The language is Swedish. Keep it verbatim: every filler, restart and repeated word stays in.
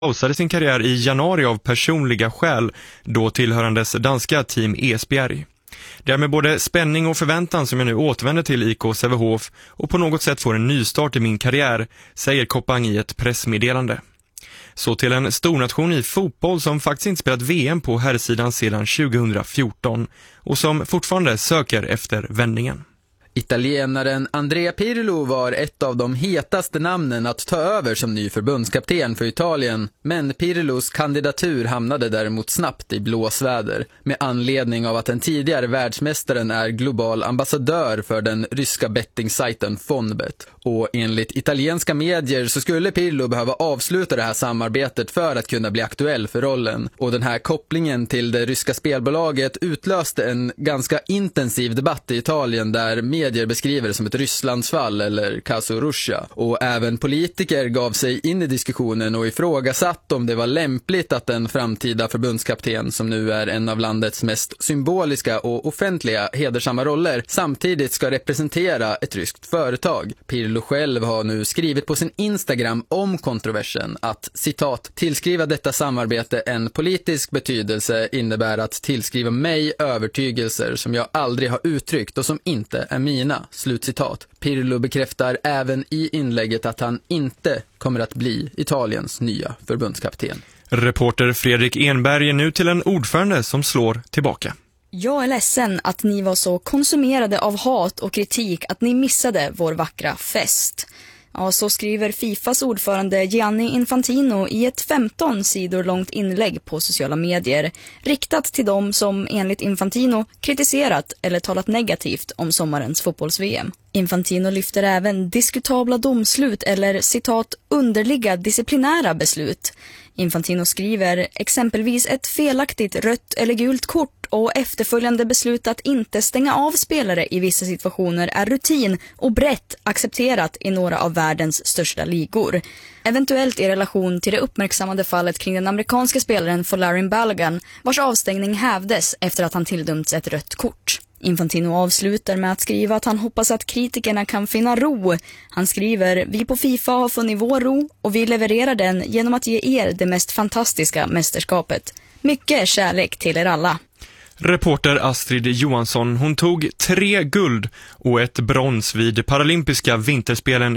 pausade sin karriär i januari av personliga skäl, då tillhörandes danska team Esbjerg. Det är med både spänning och förväntan som jag nu återvänder till I K Sävehof och på något sätt får en nystart i min karriär, säger Koppang i ett pressmeddelande. Så till en stornation i fotboll som faktiskt inte spelat V M på herrsidan sedan tjugohundrafjorton och som fortfarande söker efter vändningen. Italienaren Andrea Pirlo var ett av de hetaste namnen att ta över som ny förbundskapten för Italien, men Pirlos kandidatur hamnade däremot snabbt i blåsväder med anledning av att den tidigare världsmästaren är global ambassadör för den ryska bettingsajten Fonbet. Och enligt italienska medier så skulle Pirlo behöva avsluta det här samarbetet för att kunna bli aktuell för rollen. Och den här kopplingen till det ryska spelbolaget utlöste en ganska intensiv debatt i Italien där medier beskriver det som ett Rysslandsfall eller caso Russia. Och även politiker gav sig in i diskussionen och ifrågasatt om det var lämpligt att en framtida förbundskapten, som nu är en av landets mest symboliska och offentliga hedersamma roller, samtidigt ska representera ett ryskt företag. Pirlo själv har nu skrivit på sin Instagram om kontroversen att, citat, tillskriva detta samarbete en politisk betydelse innebär att tillskriva mig övertygelser som jag aldrig har uttryckt och som inte är mina, slutcitat. Pirlo bekräftar även i inlägget att han inte kommer att bli Italiens nya förbundskapten. Reporter Fredrik Enberg är nu till en ordförande som slår tillbaka. Jag är ledsen att ni var så konsumerade av hat och kritik att ni missade vår vackra fest. Ja, så skriver Fifas ordförande Gianni Infantino i ett femton sidor långt inlägg på sociala medier, riktat till dem som enligt Infantino kritiserat eller talat negativt om sommarens fotbolls-V M. Infantino lyfter även diskutabla domslut eller, citat, underliga disciplinära beslut. Infantino skriver exempelvis ett felaktigt rött eller gult kort och efterföljande beslut att inte stänga av spelare i vissa situationer är rutin och brett accepterat i några av världens största ligor. Eventuellt i relation till det uppmärksammade fallet kring den amerikanska spelaren Folarin Balogun, vars avstängning hävdes efter att han tilldömts ett rött kort. Infantino avslutar med att skriva att han hoppas att kritikerna kan finna ro. Han skriver, vi på FIFA har funnit vår ro och vi levererar den genom att ge er det mest fantastiska mästerskapet. Mycket kärlek till er alla. Reporter Astrid Johansson, hon tog tre guld och ett brons vid Paralympiska vinterspelen